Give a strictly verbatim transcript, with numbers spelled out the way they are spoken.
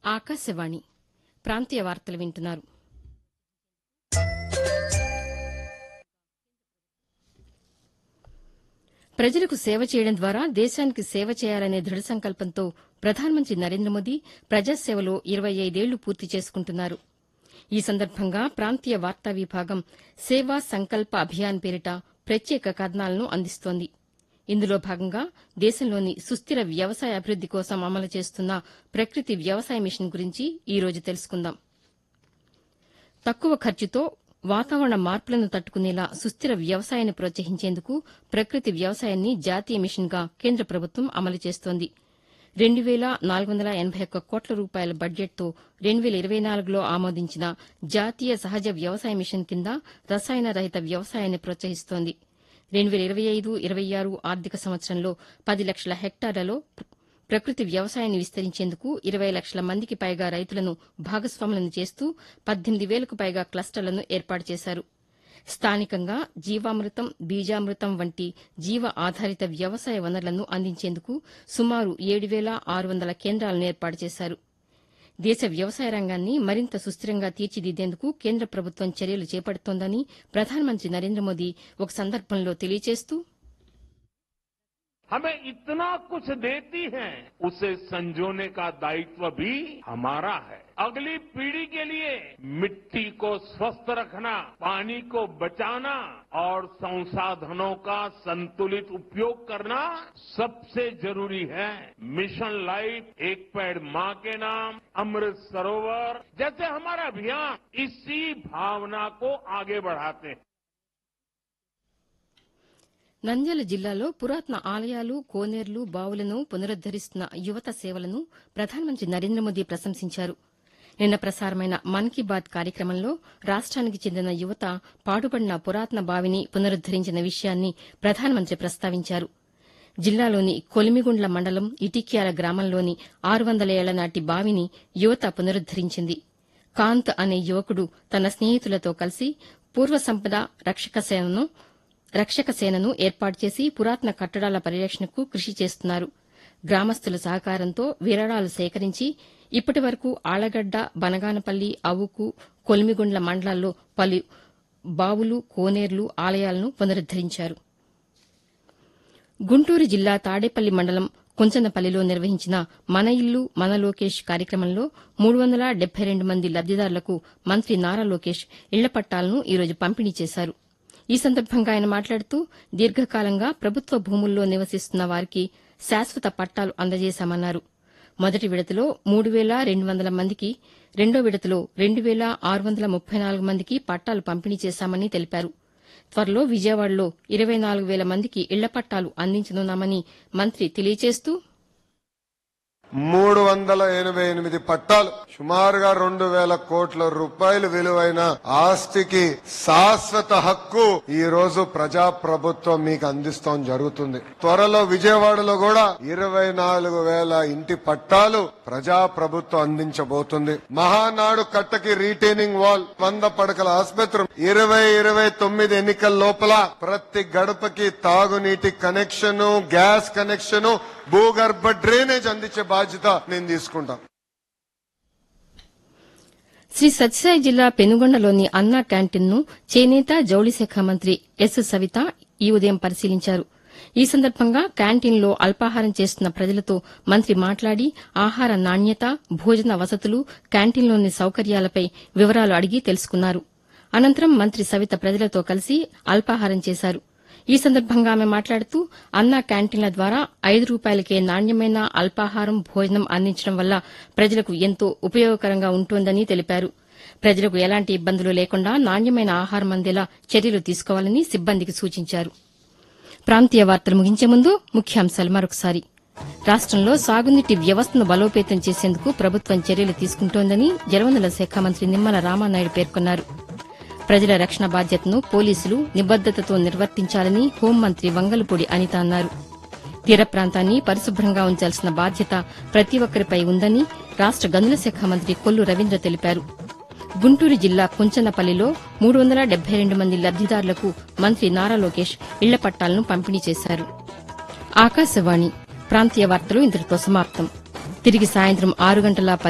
ఆకాశవాణి ప్రాంతీయ వార్తలు వింటున్నారు. ప్రజలకు సేవ చేయడం ద్వారా దేశానికి సేవ చేయాలనే దృఢ సంకల్పంతో ప్రధానమంత్రి నరేంద్ర మోదీ ప్రజాసేవలో ఇరవై ఐదేళ్లు పూర్తి చేసుకుంటున్నారు. ఈ సందర్భంగా ప్రాంతీయ వార్తా విభాగం సేవా సంకల్ప అభియాన్ పేరిట ప్రత్యేక కథనాలను అందిస్తోంది. ఇందులో భాగంగా దేశంలోని సుస్థిర వ్యవసాయ అభివృద్ది కోసం అమలు చేస్తున్న ప్రకృతి వ్యవసాయ మిషన్ గురించి ఈ రోజు తెలుసుకుందాం. తక్కువ ఖర్చుతో వాతావరణ మార్పులను తట్టుకునేలా సుస్థిర వ్యవసాయాన్ని ప్రోత్సహించేందుకు ప్రకృతి వ్యవసాయాన్ని జాతీయ మిషన్గా కేంద్ర ప్రభుత్వం అమలు చేస్తోంది. రెండు వేల నాలుగు వందల ఎనబై ఒక్క కోట్ల రూపాయల బడ్జెట్తో రెండు వేల ఇరవై నాలుగులో ఆమోదించిన జాతీయ సహజ వ్యవసాయ మిషన్ కింద రసాయన రహిత వ్యవసాయాన్ని ప్రోత్సహిస్తోంది. రెండు వేల ఇరవై ఐదు ఇరవై ఆరు ఆర్థిక సంవత్సరంలో పది లక్షల హెక్టార్లలో ప్రకృతి వ్యవసాయాన్ని విస్తరించేందుకు ఇరవై లక్షల మందికి పైగా రైతులను భాగస్వాములను చేస్తూ పద్దెనిమిది వేలకు పైగా క్లస్టర్లను ఏర్పాటు చేశారు. స్థానికంగా జీవామృతం, బీజామృతం వంటి జీవ ఆధారిత వ్యవసాయ వనరులను అందించేందుకు సుమారు ఏడు వేల ఆరు వందల కేంద్రాలను ఏర్పాటు చేశారు. దేశ వ్యవసాయ రంగాన్ని మరింత సుస్థిరంగా తీర్చిదిద్దేందుకు కేంద్ర ప్రభుత్వం చర్యలు చేపడుతోందని ప్రధానమంత్రి నరేంద్ర మోదీ ఒక సందర్భంలో తెలియజేస్తూ, हमें इतना कुछ देती है, उसे संजोने का दायित्व भी हमारा है. अगली पीढ़ी के लिए मिट्टी को स्वस्थ रखना, पानी को बचाना और संसाधनों का संतुलित उपयोग करना सबसे जरूरी है. मिशन लाइफ, एक पेड़ मां के नाम, अमृत सरोवर जैसे हमारा अभियान इसी भावना को आगे बढ़ाते हैं. నంద్యాల జిల్లాలో పురాతన ఆలయాలు, కోనేర్లు, బావులను పునరుద్దరిస్తున్న యువత సేవలను ప్రధానమంత్రి నరేంద్ర మోదీ ప్రశంసించారు. నిన్న ప్రసారమైన మన్ కీ బాత్ కార్యక్రమంలో రాష్ట్రానికి చెందిన యువత పాడుపడిన పురాతన బావిని పునరుద్దరించిన విషయాన్ని ప్రధానమంత్రి ప్రస్తావించారు. జిల్లాలోని కొలిమిగుండ్ల మండలం ఇటిక్యాల గ్రామంలోని ఆరు వందల ఏళ్ల నాటి బావిని యువత పునరుద్దరించింది. కాంత్ అనే యువకుడు తన స్నేహితులతో కలిసి పూర్వ సంపద రక్షక సేనను రక్షక సేనను ఏర్పాటు చేసి పురాతన కట్టడాల పరిరక్షణకు కృషి చేస్తున్నారు. గ్రామస్తుల సహకారంతో విరాళాలు సేకరించి ఇప్పటి వరకు ఆళ్లగడ్డ, బనగానపల్లి, అవుకు, కొలిమిగుండ్ల మండలాల్లో పలు బావులు, కోనేర్లు, ఆలయాలను పునరుద్దరించారు. గుంటూరు జిల్లా తాడేపల్లి మండలం కుంచనపల్లిలో నిర్వహించిన మన ఇల్లు మన లోకేష్ కార్యక్రమంలో మూడు వందల డెబ్బై రెండు మంది లబ్దిదారులకు మంత్రి నారా లోకేష్ ఇళ్ల పట్టాలను ఈరోజు పంపిణీ చేశారు. ఈ సందర్భంగా ఆయన మాట్లాడుతూ, దీర్ఘకాలంగా ప్రభుత్వ భూముల్లో నివసిస్తున్న వారికి శాశ్వత పట్టాలు అందజేశామన్నారు. మొదటి విడతలో మూడు వేల రెండు వందల మందికి, రెండో విడతలో రెండు వేల ఆరు వందల ముప్పై నాలుగు మందికి పట్టాలు పంపిణీ చేశామని తెలిపారు. త్వరలో విజయవాడలో ఇరవై నాలుగు వేల మందికి ఇళ్ల పట్టాలు అందించనున్నామని మంత్రి తెలియజేస్తూ, మూడు వందల ఎనభై ఎనిమిది పట్టాలు, సుమారుగా రెండు వేల కోట్ల రూపాయలు విలువైన ఆస్తికి శాశ్వత హక్కు ఈ రోజు ప్రజా ప్రభుత్వం మీకు అందిస్తాం జరుగుతుంది. త్వరలో విజయవాడలో కూడా ఇరవై నాలుగు వేల ఇంటి పట్టాలు ప్రజా ప్రభుత్వం అందించబోతుంది. మహానాడు కట్టకి రీటైనింగ్ వాల్, వంద పడకల ఆసుపత్రి, ఇరవై ఇరవై తొమ్మిది ఎన్నికల లోపల ప్రతి గడపకి తాగునీటి కనెక్షన్, గ్యాస్ కనెక్షన్, భూగర్భ డ్రైనేజ్ అందించే బాధ్యత నేను తీసుకుంటాను. శ్రీ సత్యసాయి జిల్లా పెనుగొండలోని అన్నా క్యాంటీన్ను చేనేత, జౌళి శాఖ మంత్రి ఎస్ సవిత ఈ ఉదయం పరిశీలించారు. ఈ సందర్భంగా క్యాంటీన్లో అల్పాహారం చేస్తున్న ప్రజలతో మంత్రి మాట్లాడి ఆహార నాణ్యత, భోజన వసతులు, క్యాంటీన్లోని సౌకర్యాలపై వివరాలు అడిగి తెలుసుకున్నారు. అనంతరం మంత్రి సవిత ప్రజలతో కలిసి అల్పాహారం చేశారు. ఈ సందర్భంగా ఆమె మాట్లాడుతూ, అన్నా క్యాంటీన్ల ద్వారా ఐదు రూపాయలకే నాణ్యమైన అల్పాహారం, భోజనం అందించడం వల్ల ప్రజలకు ఎంతో ఉపయోగకరంగా ఉంటోందని తెలిపారు. ప్రజలకు ఎలాంటి ఇబ్బందులు లేకుండా నాణ్యమైన ఆహారం అందేలా చర్యలు తీసుకోవాలని సిబ్బందికి సూచించారు. ప్రాంతీయ వార్తలు ముగించే ముందు ముఖ్యాంశాలు మరొకసారి. రాష్టంలో సాగునీటి వ్యవస్థను బలోపేతం చేసేందుకు ప్రభుత్వం చర్యలు తీసుకుంటోందని జలవనరుల శాఖ మంత్రి నిమ్మల రామానాయుడు పేర్కొన్నారు. ప్రజల రక్షణ బాధ్యతను పోలీసులు నిబద్దతతో నిర్వర్తించాలని హోంమంత్రి వంగలపూడి అనిత అన్నారు. తీర ప్రాంతాన్ని పరిశుభ్రంగా ఉంచాల్సిన బాధ్యత ప్రతి ఒక్కరిపై ఉందని రాష్ట గనుల శాఖ మంత్రి కొల్లు రవీంద్ర తెలిపారు. గుంటూరు జిల్లా కుంచనపల్లిలో మూడు వందల డెబ్బై రెండు మంది లబ్దిదారులకు మంత్రి నారా లోకేష్ ఇళ్ల పట్టాలను పంపిణీ చేశారు. ఆకాశవాణి ప్రాంతీయ వార్తలు ఇంతటితో సమాప్తం. తిరిగి సాయంత్రం ఆరు గంటల